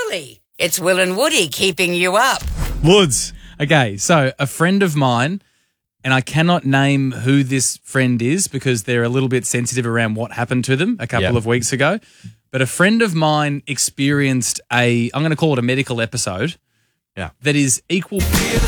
Surely it's Will and Woody keeping you up. Woods. Okay, so a friend of mine, and I cannot name who this friend is because they're a little bit sensitive around what happened to them a couple of weeks ago. But a friend of mine experienced I'm going to call it a medical episode. Yeah. That is equal.